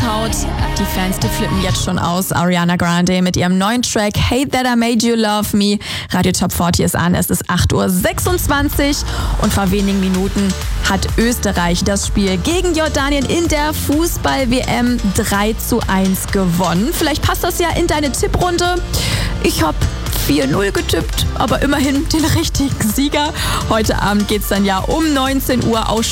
raushaut. Die Fans, die flippen jetzt schon aus. Ariana Grande mit ihrem neuen Track Hate That I Made You Love Me. Radio Top 40 ist an, es ist 8:26 Uhr und vor wenigen Minuten hat Österreich das Spiel gegen Jordanien in der Fußball-WM 3:1 gewonnen. Vielleicht passt das ja in deine Tipprunde. Ich habe 4-0 getippt, aber immerhin den richtigen Sieger. Heute Abend geht's dann ja um 19 Uhr auch